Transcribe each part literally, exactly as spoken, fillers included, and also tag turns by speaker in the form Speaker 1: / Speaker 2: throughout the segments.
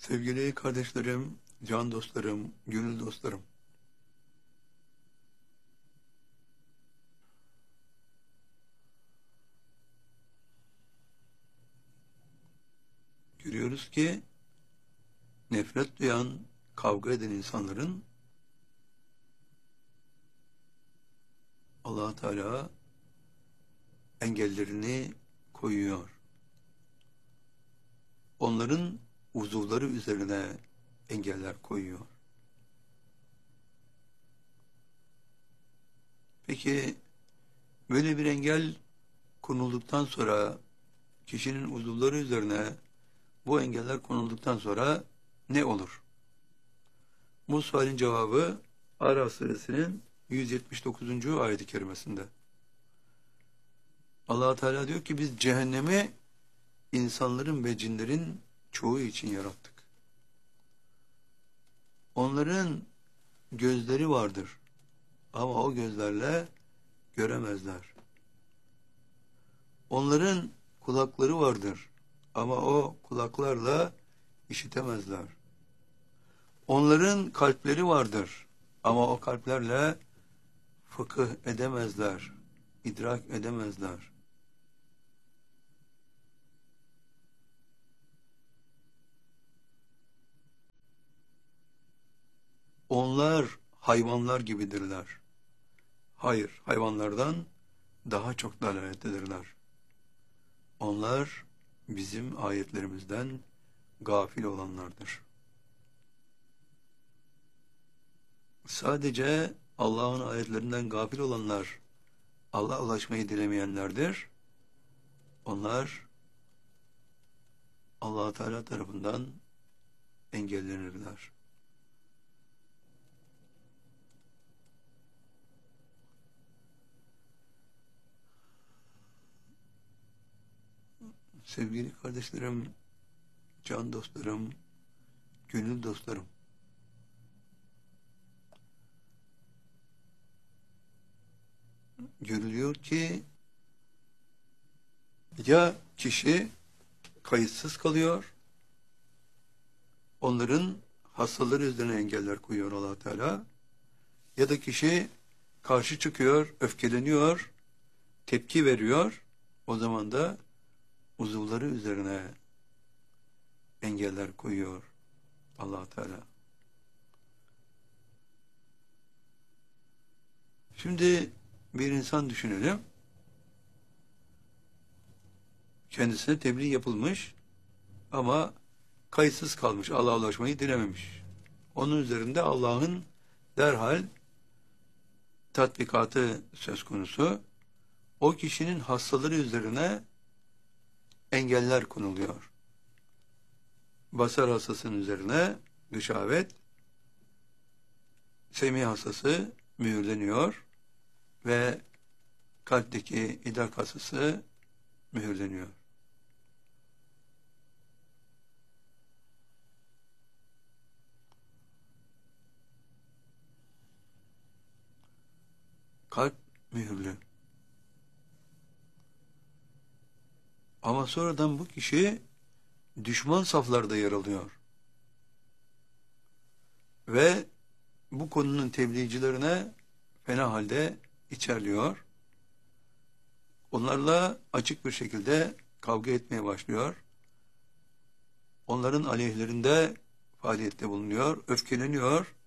Speaker 1: Sevgili kardeşlerim, can dostlarım, gönül dostlarım. Görüyoruz ki nefret duyan, kavga eden insanların Allah Teala engellerini koyuyor. Onların uzuvları üzerine engeller koyuyor. Peki böyle bir engel konulduktan sonra, kişinin uzuvları üzerine bu engeller konulduktan sonra ne olur? Bu sualin cevabı Araf suresinin yüz yetmiş dokuzuncu ayet-i kerimesinde. Allah Teala diyor ki biz cehennemi insanların ve cinlerin çoğu için yarattık. Onların gözleri vardır ama o gözlerle göremezler. Onların kulakları vardır ama o kulaklarla işitemezler. Onların kalpleri vardır ama o kalplerle fıkıh edemezler, idrak edemezler. Onlar hayvanlar gibidirler. Hayır, hayvanlardan daha çok dalalettedirler. Onlar bizim ayetlerimizden gafil olanlardır. Sadece Allah'ın ayetlerinden gafil olanlar Allah'a ulaşmayı dilemeyenlerdir. Onlar Allah Teala tarafından engellenirler. Sevgili kardeşlerim, can dostlarım, gönül dostlarım. Görülüyor ki ya kişi kayıtsız kalıyor, onların hastaları üzerine engeller koyuyor Allah Teala, ya da kişi karşı çıkıyor, öfkeleniyor, tepki veriyor, o zaman da uzuvları üzerine engeller koyuyor Allah Teala. Şimdi bir insan düşünelim. Kendisine tebliğ yapılmış ama kayıtsız kalmış, Allah'a ulaşmayı dilememiş. Onun üzerinde Allah'ın derhal tatbikatı söz konusu. O kişinin hastaları üzerine engeller konuluyor. Basar hastasının üzerine gışavet, semi hastası mühürleniyor ve kalpteki idrak hastası mühürleniyor. Kalp mühürlü. Ama sonradan bu kişi düşman saflarda yer alıyor. Ve bu konunun tebliğcilerine fena halde içerliyor. Onlarla açık bir şekilde kavga etmeye başlıyor. Onların aleyhlerinde faaliyette bulunuyor, öfkeleniyor,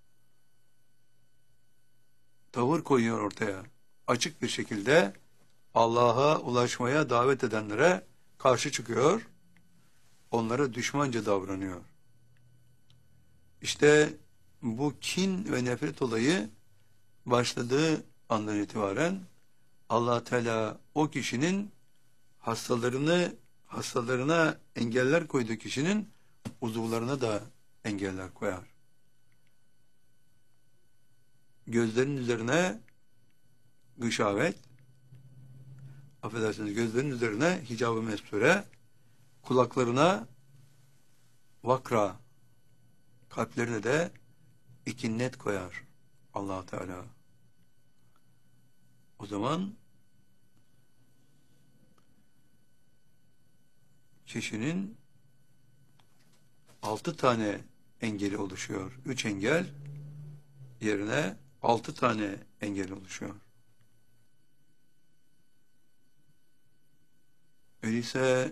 Speaker 1: tavır koyuyor ortaya. Açık bir şekilde Allah'a ulaşmaya davet edenlere karşı çıkıyor, onlara düşmanca davranıyor. İşte bu kin ve nefret olayı başladığı andan itibaren Allah Teala o kişinin hastalarını hastalarına engeller koyduğu kişinin uzuvlarına da engeller koyar. Gözlerin üzerine gışavet, affedersiniz gözlerin üzerine hicab-ı mesture, kulaklarına vakra, kalplerine de ikinnet koyar Allah Teala. O zaman kişinin altı tane engeli oluşuyor. Üç engel yerine altı tane engel oluşuyor. Öyleyse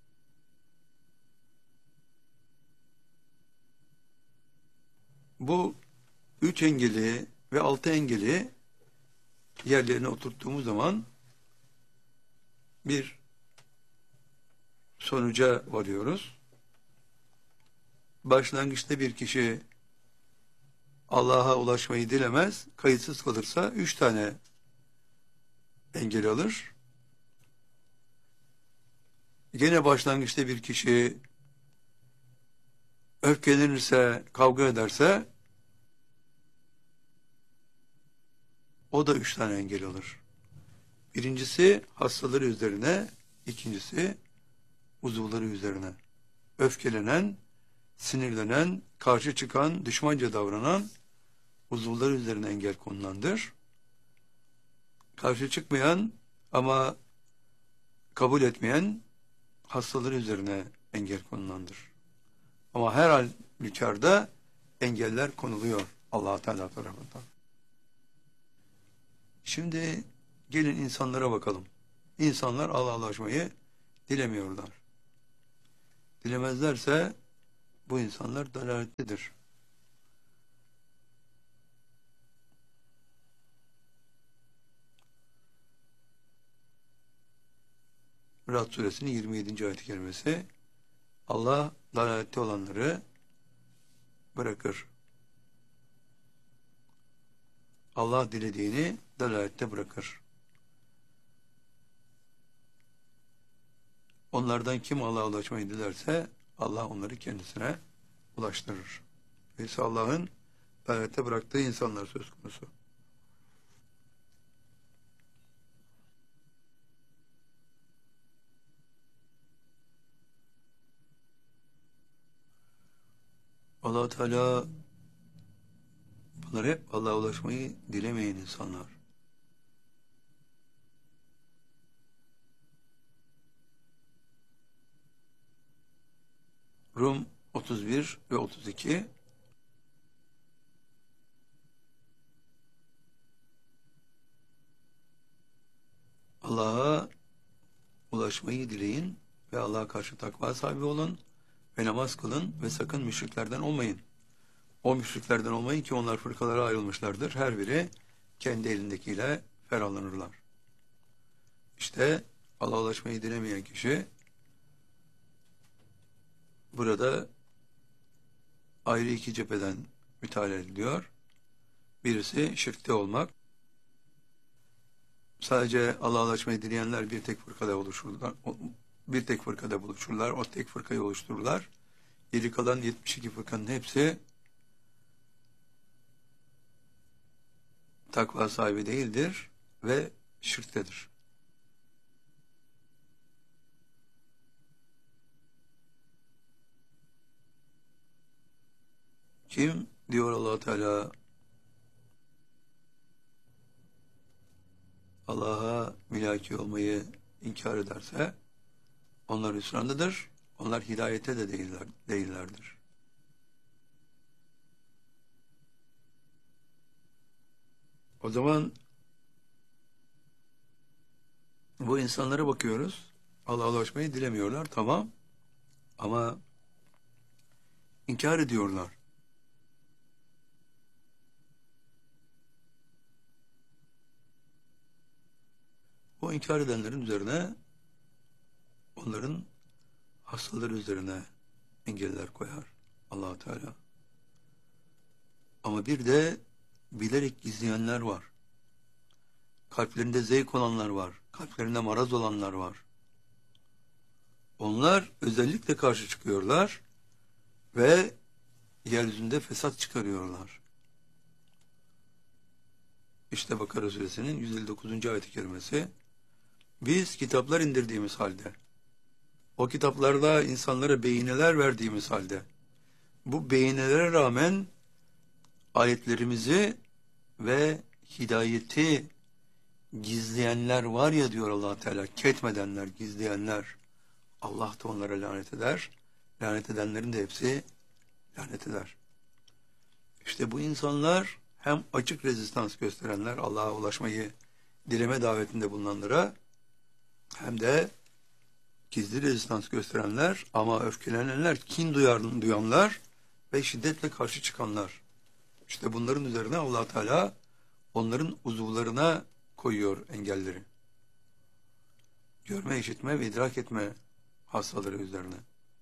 Speaker 1: bu üç engeli ve altı engeli yerlerine oturttuğumuz zaman bir sonuca varıyoruz. Başlangıçta bir kişi Allah'a ulaşmayı dilemez, kayıtsız kalırsa üç tane engel alır. Gene başlangıçta bir kişi öfkelenirse, kavga ederse o da üç tane engel alır. Birincisi hastaları üzerine, ikincisi uzuvları üzerine. Öfkelenen, sinirlenen, karşı çıkan, düşmanca davranan uzuvları üzerine engel konulandır. Karşı çıkmayan ama kabul etmeyen hastaları üzerine engel konulandır. Ama her halükarda engeller konuluyor Allah Teala tarafından. Şimdi gelin insanlara bakalım. İnsanlar Allah'a ulaşmayı dilemiyorlar. Dilemezlerse bu insanlar dalalettedir. Ra'd suresinin yirmi yedinci ayet-i kerimesi, Allah dalalette olanları bırakır. Allah dilediğini dalalette bırakır. Onlardan kim Allah'a ulaşmayı dilerse Allah onları kendisine ulaştırır. Ve Allah'ın dalalette bıraktığı insanlar söz konusu. Allah Teala bunlar hep Allah'a ulaşmayı dilemeyen insanlar. Rum otuz bir ve otuz iki Allah'a ulaşmayı dileyin ve Allah'a karşı takva sahibi olun ve namaz kılın ve sakın müşriklerden olmayın. O müşriklerden olmayın ki onlar fırkalara ayrılmışlardır. Her biri kendi elindekiyle ferahlanırlar. İşte Allah'a ulaşmayı dilemeyen kişi burada ayrı iki cepheden müteala ediliyor. Birisi şirkte olmak. Sadece Allah'a ulaşmayı dileyenler bir tek fırkada oluşurlar. Bir tek fırkada buluşurlar. O tek fırkayı oluştururlar. Geri kalan yetmiş iki fırkanın hepsi takva sahibi değildir ve şirktedir. Kim diyor Allah Teala Allah'a mülaki olmayı inkar ederse onlar hüsrandadır. Onlar hidayete de değiller, değillerdir. O zaman bu insanlara bakıyoruz. Allah'a ulaşmayı dilemiyorlar. Tamam. Ama inkar ediyorlar. O inkar edenlerin üzerine onların hastaları üzerine engeller koyar Allah Teala. Ama bir de bilerek gizleyenler var. Kalplerinde zevk olanlar var. Kalplerinde maraz olanlar var. Onlar özellikle karşı çıkıyorlar ve yeryüzünde fesat çıkarıyorlar. İşte Bakara suresinin yüz elli dokuzuncu ayet-i kerimesi. Biz kitaplar indirdiğimiz halde, o kitaplarda insanlara beyineler verdiğimiz halde, bu beyinelere rağmen ayetlerimizi ve hidayeti gizleyenler var ya diyor Allah Teala, ketmedenler, gizleyenler, Allah da onlara lanet eder. Lanet edenlerin de hepsi lanet eder. İşte bu insanlar hem açık rezistans gösterenler, Allah'a ulaşmayı dileme davetinde bulunanlara, hem de gizli rezistans gösterenler ama öfkelenenler, kin duyar, duyanlar ve şiddetle karşı çıkanlar. İşte bunların üzerine Allah Teala onların uzuvlarına koyuyor engelleri. Görme, işitme ve idrak etme hastaları üzerine.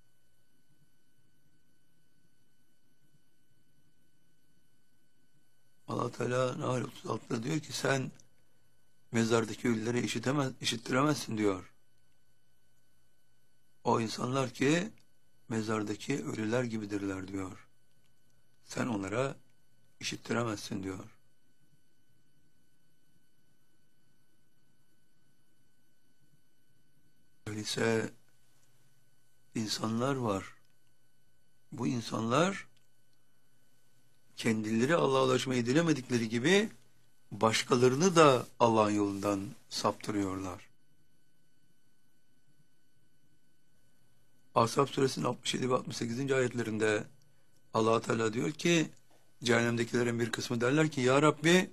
Speaker 1: Allah Teala Nahl otuz altıda diyor ki sen mezardaki ölüleri işitemez, işittiremezsin diyor. O insanlar ki mezardaki ölüler gibidirler diyor. Sen onlara işittiremezsin diyor. Öyleyse insanlar var. Bu insanlar kendileri Allah'a ulaşmayı dilemedikleri gibi başkalarını da Allah'ın yolundan saptırıyorlar. Ashab suresinin altmış yedi ve altmış sekizinci ayetlerinde Allah Teala diyor ki cehennemdekilerin bir kısmı derler ki ya Rabbi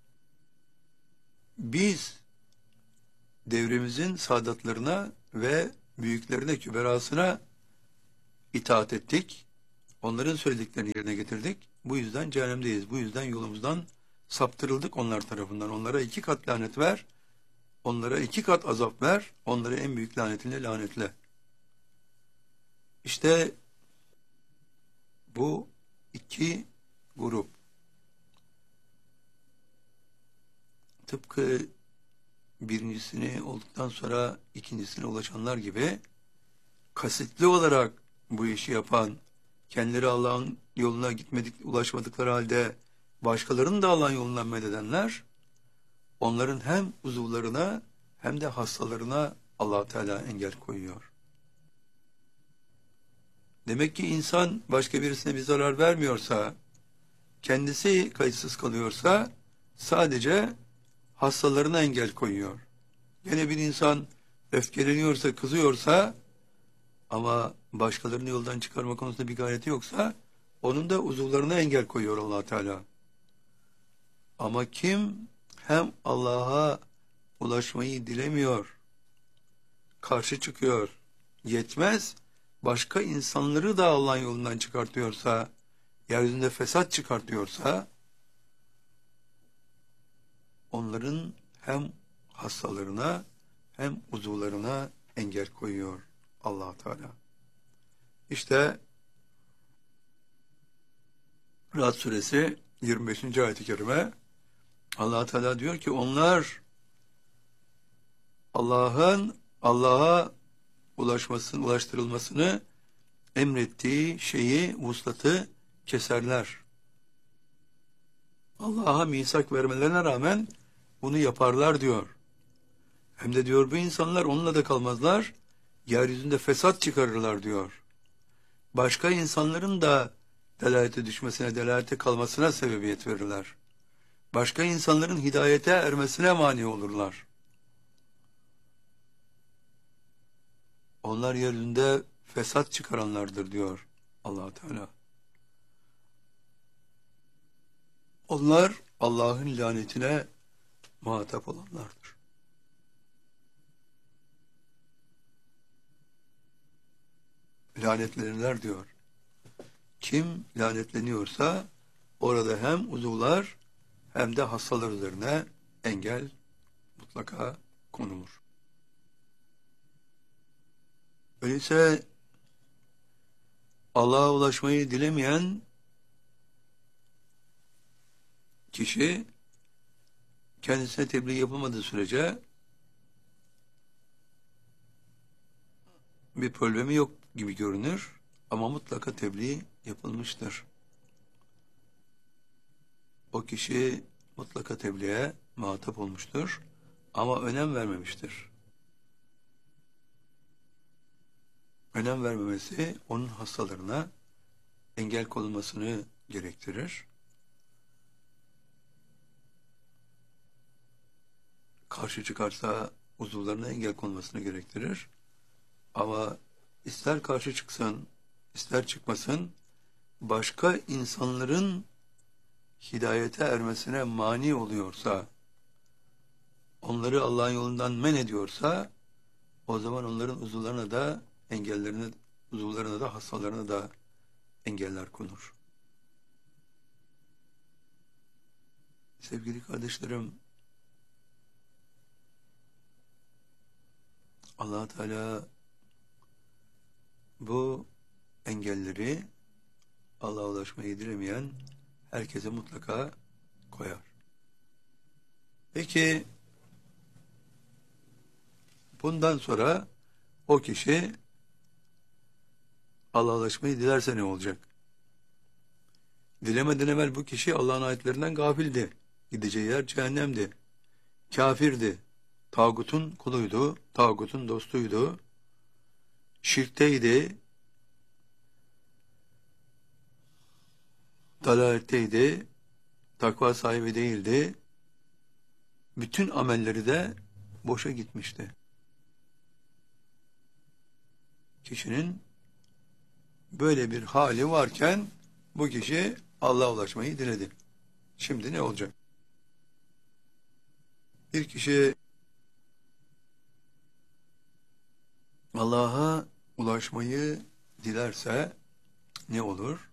Speaker 1: biz devrimizin saadatlarına ve büyüklerine, küberasına itaat ettik. Onların söylediklerini yerine getirdik. Bu yüzden cehennemdeyiz. Bu yüzden yolumuzdan saptırıldık onlar tarafından. Onlara iki kat lanet ver. Onlara iki kat azap ver. Onları en büyük lanetinle lanetle. İşte bu iki grup tıpkı birincisini olduktan sonra ikincisine ulaşanlar gibi kasıtlı olarak bu işi yapan, kendileri Allah'ın yoluna gitmedik, ulaşmadıkları halde başkalarını da Allah'ın yolundan methedenler, onların hem uzuvlarına hem de hastalarına Allah Teala engel koyuyor. Demek ki insan başka birisine bir zarar vermiyorsa, kendisi kayıtsız kalıyorsa sadece hastalarına engel koyuyor. Yine bir insan öfkeleniyorsa, kızıyorsa ama başkalarını yoldan çıkarma konusunda bir gayreti yoksa onun da uzuvlarına engel koyuyor Allah Teala. Ama kim hem Allah'a ulaşmayı dilemiyor, karşı çıkıyor, yetmez, başka insanları da Allah'ın yolundan çıkartıyorsa, yeryüzünde fesat çıkartıyorsa, onların hem hastalarına hem uzuvlarına engel koyuyor Allah Teala. İşte Ra'd suresi yirmi beşinci ayet-i kerime Allah Teala diyor ki onlar Allah'ın Allah'a ulaşmasını, ulaştırılmasını emrettiği şeyi, vuslatı keserler. Allah'a misak vermelerine rağmen bunu yaparlar diyor. Hem de diyor bu insanlar onunla da kalmazlar, yeryüzünde fesat çıkarırlar diyor. Başka insanların da delalete düşmesine, delalete kalmasına sebebiyet verirler. Başka insanların hidayete ermesine mani olurlar. Onlar yeryüzünde fesat çıkaranlardır diyor Allah Teala. Onlar Allah'ın lanetine muhatap olanlardır. Lanetlenirler diyor. Kim lanetleniyorsa orada hem uzuvlar hem de hastalar üzerine engel mutlaka konulur. Öyleyse Allah'a ulaşmayı dilemeyen kişi kendisine tebliğ yapılmadığı sürece bir problemi yok gibi görünür ama mutlaka tebliğ yapılmıştır. O kişi mutlaka tebliğe muhatap olmuştur ama önem vermemiştir. Önem vermemesi onun hastalarına engel konulmasını gerektirir. Karşı çıkarsa uzuvlarına engel konulmasını gerektirir. Ama ister karşı çıksın, ister çıkmasın, başka insanların hidayete ermesine mani oluyorsa, onları Allah'ın yolundan men ediyorsa, o zaman onların uzuvlarına da engellerine, uzuvlarına da hastalarına da engeller konur. Sevgili kardeşlerim, Allah Teala bu engelleri Allah'a ulaşmayı dilemeyen herkese mutlaka koyar. Peki bundan sonra o kişi Allah'a ulaşmayı dilerse ne olacak? Dilemeden evvel bu kişi Allah'ın ayetlerinden gafildi. Gideceği yer cehennemdi. Kafirdi. Tağutun kuluydu. Tağutun dostuydu. Şirkteydi. Dalaletteydi. Takva sahibi değildi. Bütün amelleri de boşa gitmişti. Kişinin böyle bir hali varken bu kişi Allah'a ulaşmayı diledi. Şimdi ne olacak? Bir kişi Allah'a ulaşmayı dilerse ne olur?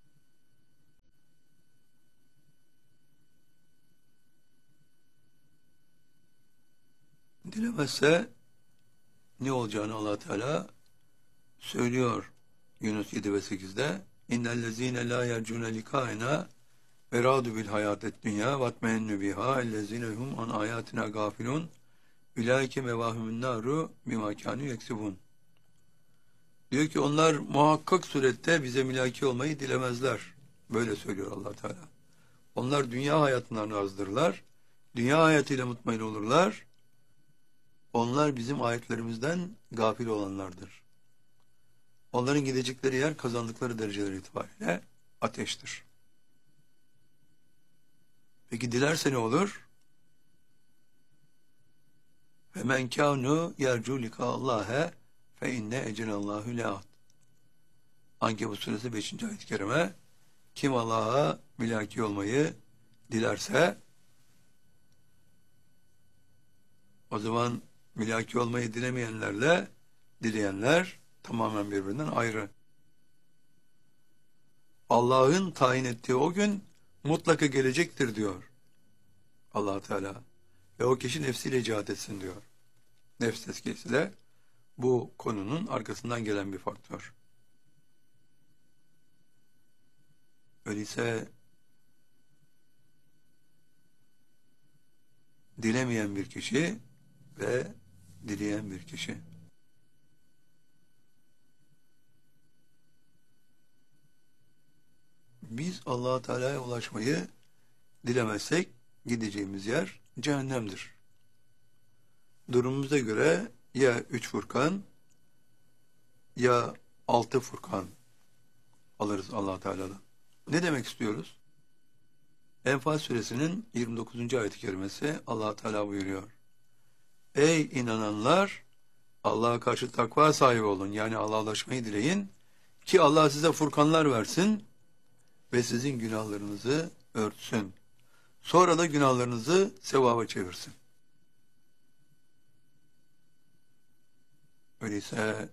Speaker 1: Dilemezse ne olacağını Allah Teala söylüyor Yunus yedi ve sekizde. İnnellezîne lâ yercûne likâina ve râdu bil hayâtet dünya vatmennü biha ellezîne hum an âyâtina gâfilûn ülâike mevâhumün nâru bimâ kânû yeksibûn. Diyor ki onlar muhakkak surette bize mülaki olmayı dilemezler. Böyle söylüyor Allah Teala. Onlar dünya hayatından razdırlar. Dünya hayatıyla mutmain olurlar. Onlar bizim ayetlerimizden gafil olanlardır. Onların gidecekleri yer kazandıkları dereceler itibariyle ateştir. Peki dilerse ne olur? Ve men kânu yercu likâllâhe fe inne ecenallâhu le'at. Ankebut suresi beşinci ayet-i kerime. Kim Allah'a mülaki olmayı dilerse o zaman mülaki olmayı dilemeyenlerle dileyenler tamamen birbirinden ayrı. Allah'ın tayin ettiği o gün mutlaka gelecektir diyor Allah Teala. Ve o kişi nefsiyle cihad etsin diyor. Nefs tezkiyesi de bu konunun arkasından gelen bir faktör. Öyleyse dilemeyen bir kişi ve dileyen bir kişi. Biz Allah Teala'ya ulaşmayı dilemezsek gideceğimiz yer cehennemdir. Durumumuza göre ya üç Furkan ya altı Furkan alırız Allah Teala'dan. Ne demek istiyoruz? Enfal suresinin yirmi dokuzuncu ayet-i kerimesi Allah Teala buyuruyor. Ey inananlar, Allah'a karşı takva sahibi olun. Yani Allah'a ulaşmayı dileyin ki Allah size furkanlar versin ve sizin günahlarınızı örtsün. Sonra da günahlarınızı sevaba çevirsin. Öyleyse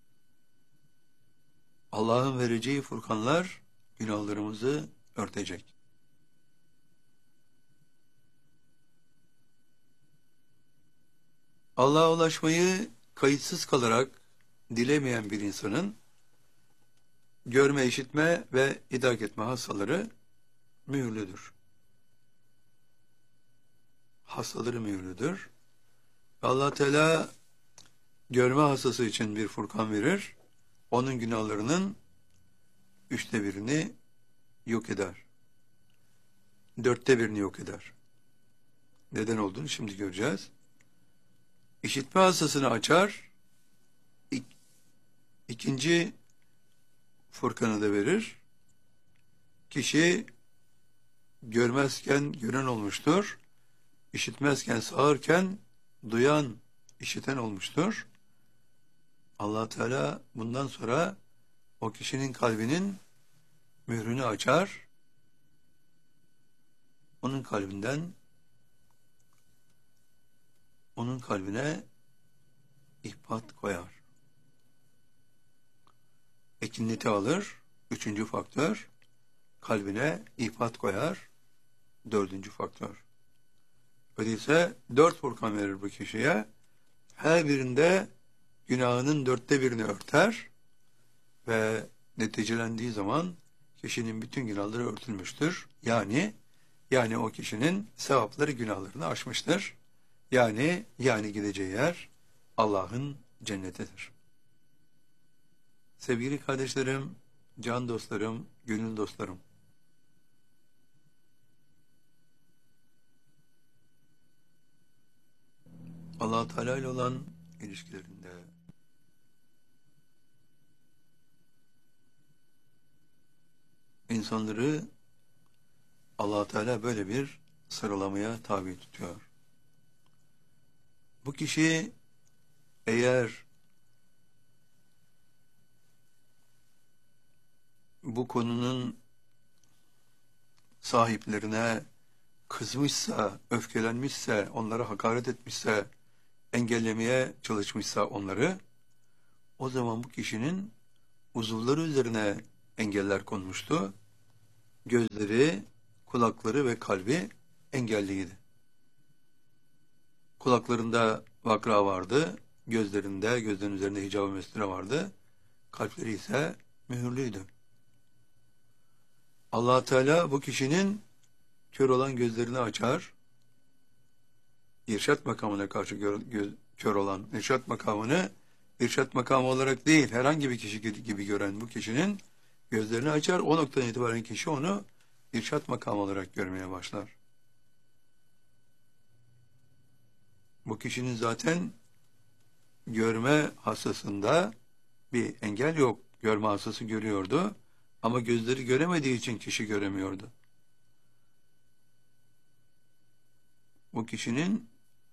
Speaker 1: Allah'ın vereceği furkanlar günahlarımızı örtecek. Allah'a ulaşmayı kayıtsız kalarak dilemeyen bir insanın görme, işitme ve idrak etme hastaları mühürlüdür. Hastaları mühürlüdür. Allah Teala görme hastası için bir furkan verir. Onun günahlarının üçte birini yok eder. Dörtte birini yok eder. Neden olduğunu şimdi göreceğiz. İşitme hastasını açar. İk, ikinci furkanı da verir. Kişi görmezken gören olmuştur. İşitmezken sağırken duyan, işiten olmuştur. Allah Teala bundan sonra o kişinin kalbinin mührünü açar, onun kalbinden onun kalbine ihbat koyar. Ekinleti alır, üçüncü faktör, kalbine ihbat koyar, dördüncü faktör. Öyleyse dört Furkan verir bu kişiye, her birinde günahının dörtte birini örter ve neticelendiği zaman kişinin bütün günahları örtülmüştür. Yani yani o kişinin sevapları günahlarını aşmıştır. Yani yani gideceği yer Allah'ın cennetidir. Sevgili kardeşlerim, can dostlarım, gönül dostlarım. Allah Teala ile olan ilişkilerinde insanları Allah Teala böyle bir sıralamaya tabi tutuyor. Bu kişi eğer bu konunun sahiplerine kızmışsa, öfkelenmişse, onlara hakaret etmişse, engellemeye çalışmışsa onları, o zaman bu kişinin uzuvları üzerine engeller konmuştu. Gözleri, kulakları ve kalbi engelliydi. Kulaklarında vakra vardı, gözlerinde, gözlerin üzerinde hicab-ı mesture vardı, kalpleri ise mühürlüydü. Allah Teala bu kişinin kör olan gözlerini açar, irşat makamına karşı gör, göz, kör olan irşat makamını irşat makamı olarak değil, herhangi bir kişi gibi gören bu kişinin gözlerini açar, o noktadan itibaren kişi onu irşat makamı olarak görmeye başlar. Bu kişinin zaten görme hastasında bir engel yok. Görme hastası görüyordu ama gözleri göremediği için kişi göremiyordu. Bu kişinin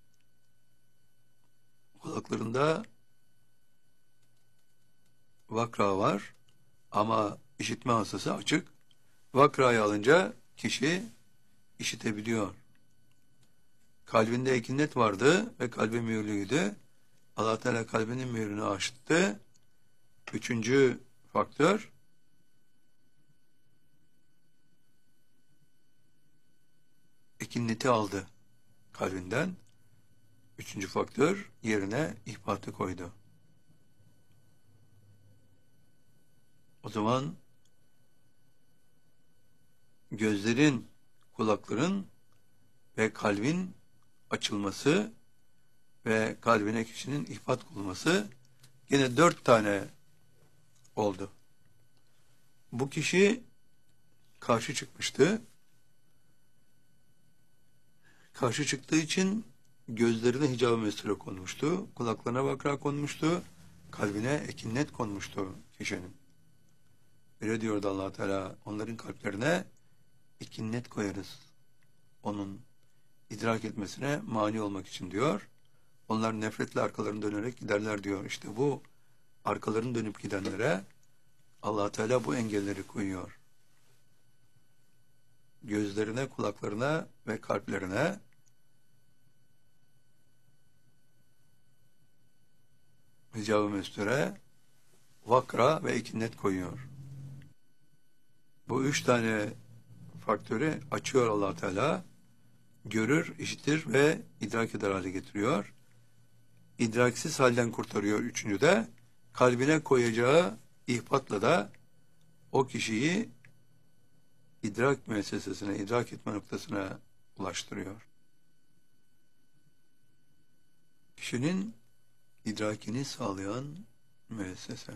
Speaker 1: kulaklarında vakra var ama işitme hastası açık. Vakrayı alınca kişi işitebiliyor. Kalbinde ekinnet vardı ve kalbi mühürlüydü. Allah Teala kalbinin mühürünü açtı. Üçüncü faktör, ekinneti aldı kalbinden. Üçüncü faktör, yerine ihbatı koydu. O zaman gözlerin, kulakların ve kalbin açılması ve kalbine kişinin ihbat olması yine dört tane oldu. Bu kişi karşı çıkmıştı. Karşı çıktığı için gözlerine hicab-ı mesture konmuştu, kulaklarına vakra konmuştu, kalbine ekinnet konmuştu kişinin. Öyle diyordu Allah Teala, onların kalplerine ekinnet koyarız. Onun idrak etmesine mani olmak için diyor. Onlar nefretle arkalarını dönerek giderler diyor. İşte bu arkalarını dönüp gidenlere Allah Teala bu engelleri koyuyor. Gözlerine, kulaklarına ve kalplerine hicab-ı mesture, vakra ve ekinnet koyuyor. Bu üç tane faktörü açıyor Allah Teala. Görür, işitir ve idrak eder hale getiriyor. İdraksiz halden kurtarıyor üçüncü de. Kalbine koyacağı ihbatla da o kişiyi idrak müessesesine, idrak etme noktasına ulaştırıyor. Kişinin idrakini sağlayan müessese.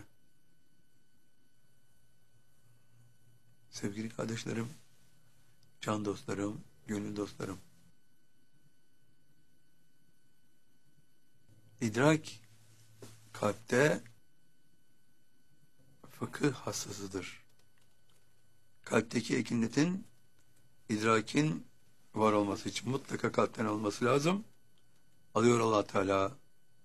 Speaker 1: Sevgili kardeşlerim, can dostlarım, gönül dostlarım. İdrak kalpte fıkıh hassasıdır. Kalpteki ekinnetin, idrakin var olması için mutlaka kalpten olması lazım. Alıyor Allah Teala.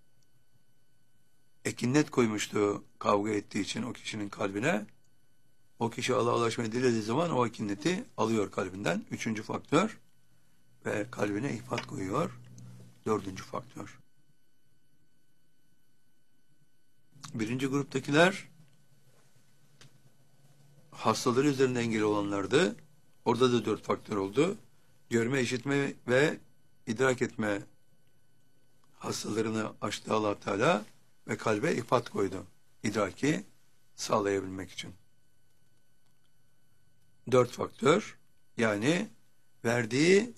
Speaker 1: Ekinnet koymuştu kavga ettiği için o kişinin kalbine. O kişi Allah'a ulaşmayı dilediği zaman o hakineti alıyor kalbinden. Üçüncü faktör. Ve kalbine ihfat koyuyor. Dördüncü faktör. Birinci gruptakiler hastaları üzerinde engel olanlardı. Orada da dört faktör oldu. Görme, işitme ve idrak etme hastalarını açtı Allah Teala ve kalbe ihfat koydu. İdraki sağlayabilmek için. Dört faktör, yani verdiği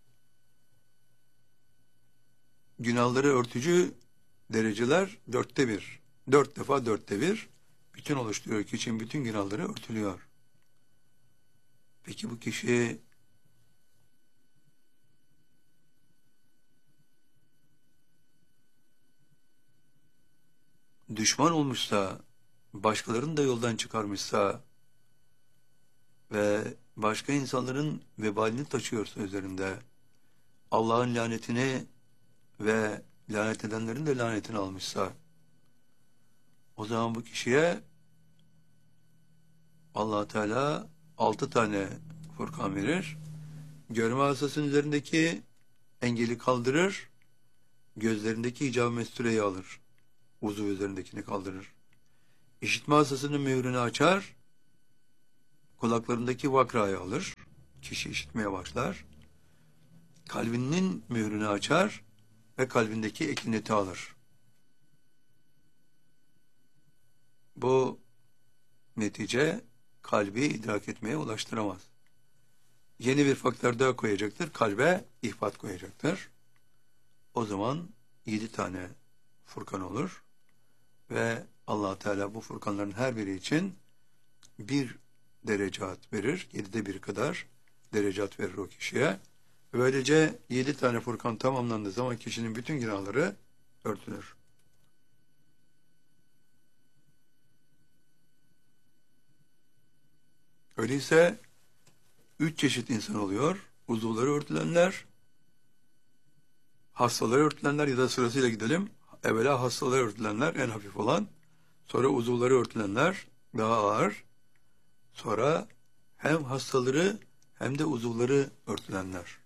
Speaker 1: günahları örtücü dereceler dörtte bir. Dört defa dörtte bir. Bütün oluşturuyor. Kişinin bütün günahları örtülüyor. Peki bu kişi düşman olmuşsa, başkalarını da yoldan çıkarmışsa ve başka insanların vebalini taşıyorsa üzerinde, Allah'ın lanetini ve lanet edenlerin de lanetini almışsa, o zaman bu kişiye Allah Teala altı tane Furkan verir. Görme hastasının üzerindeki engeli kaldırır. Gözlerindeki icab-ı mestureyi alır. Uzuv üzerindekini kaldırır. İşitme hastasının mührünü açar. Kulaklarındaki vakrayı alır. Kişi işitmeye başlar. Kalbinin mührünü açar ve kalbindeki ekineti alır. Bu netice kalbi idrak etmeye ulaştıramaz. Yeni bir faktör daha koyacaktır. Kalbe ihfat koyacaktır. O zaman yedi tane Furkan olur ve Allah Teala bu Furkanların her biri için bir derecat verir. Yedide bir kadar derecat verir o kişiye. Böylece yedi tane Furkan tamamlandığı zaman kişinin bütün günahları örtülür. Öyleyse üç çeşit insan oluyor. Uzuvları örtülenler, hastaları örtülenler ya da sırasıyla gidelim. Evvela hastaları örtülenler en hafif olan. Sonra uzuvları örtülenler daha ağır. Sonra hem hastaları hem de uzuvları örtülenler.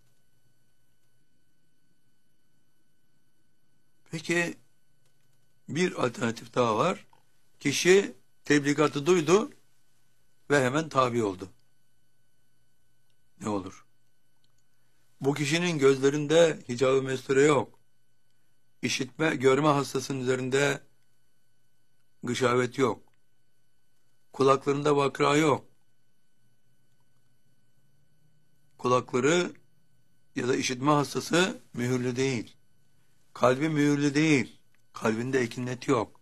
Speaker 1: Peki bir alternatif daha var. Kişi tebligatı duydu ve hemen tabi oldu. Ne olur? Bu kişinin gözlerinde hicab-ı mesture yok. İşitme, görme hastasının üzerinde gışavet yok. Kulaklarında vakra yok. Kulakları ya da işitme hastası mühürlü değil. Kalbi mühürlü değil. Kalbinde ekinnet yok.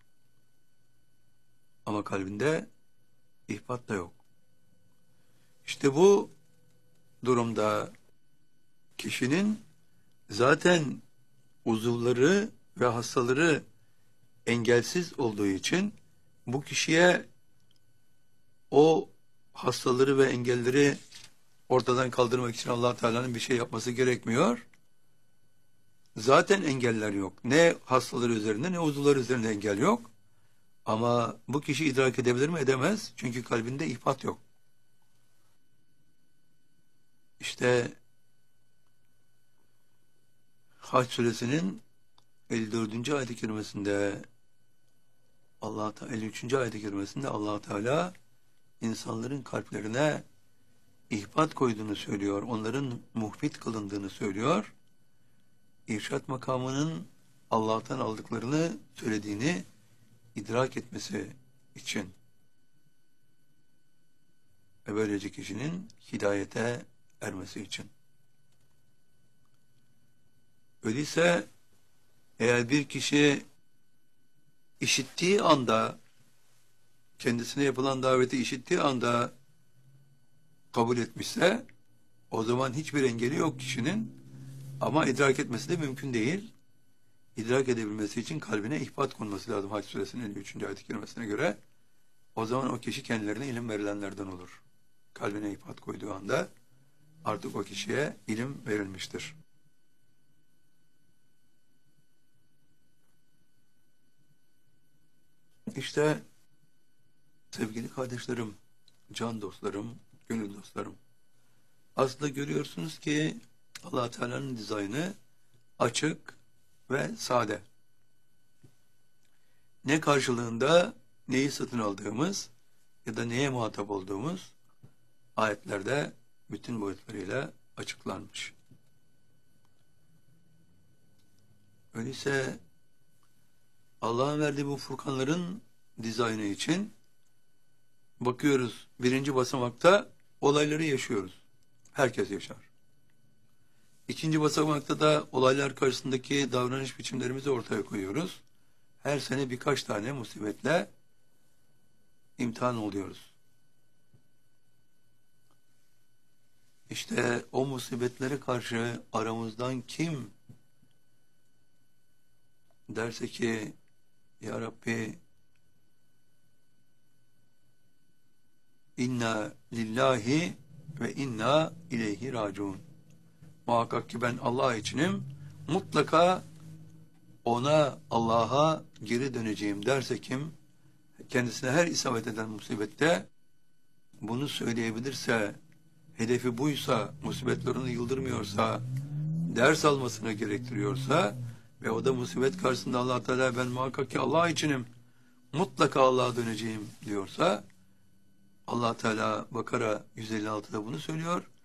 Speaker 1: Ama kalbinde ihbat da yok. İşte bu durumda kişinin zaten uzuvları ve hastaları engelsiz olduğu için bu kişiye o hastaları ve engelleri ortadan kaldırmak için Allah Teala'nın bir şey yapması gerekmiyor. Zaten engeller yok. Ne hastaları üzerinde ne uzuvları üzerinde engel yok. Ama bu kişi idrak edebilir mi? Edemez. Çünkü kalbinde ihbat yok. İşte Hac suresinin elli dördüncü ayet-i kerimesinde Allah Teala elli üçüncü ayet-i kerimesinde Allah Teala insanların kalplerine ihbat koyduğunu söylüyor. Onların muhbit kılındığını söylüyor. İrşad makamının Allah'tan aldıklarını söylediğini idrak etmesi için ve böylece kişinin hidayete ermesi için. Öyleyse eğer bir kişi işittiği anda, kendisine yapılan daveti işittiği anda kabul etmişse, o zaman hiçbir engeli yok kişinin, ama idrak etmesi de mümkün değil. İdrak edebilmesi için kalbine ihbat konması lazım Hac suresinin elli üçüncü ayet-i kerimesine göre. O zaman o kişi kendilerine ilim verilenlerden olur. Kalbine ihbat koyduğu anda artık o kişiye ilim verilmiştir. İşte sevgili kardeşlerim, can dostlarım, gönül dostlarım. Aslında görüyorsunuz ki Allah Teala'nın dizaynı açık ve sade. Ne karşılığında neyi satın aldığımız ya da neye muhatap olduğumuz ayetlerde bütün boyutlarıyla açıklanmış. Öyleyse Allah'ın verdiği bu furkanların dizaynı için bakıyoruz, birinci basamakta olayları yaşıyoruz. Herkes yaşar. İkinci basamakta da olaylar karşısındaki davranış biçimlerimizi ortaya koyuyoruz. Her sene birkaç tane musibetle imtihan oluyoruz. İşte o musibetlere karşı aramızdan kim derse ki Ya Rabbi inna lillahi ve inna ileyhi raciun. Muhakkak ki ben Allah içinim, mutlaka ona, Allah'a geri döneceğim derse kim, kendisine her isabet eden musibette bunu söyleyebilirse, hedefi buysa, musibetlerini yıldırmıyorsa, ders almasını gerektiriyorsa ve o da musibet karşısında Allah Teala ben muhakkak ki Allah içinim, mutlaka Allah'a döneceğim diyorsa, Allah Teala Bakara yüz elli altıda bunu söylüyor.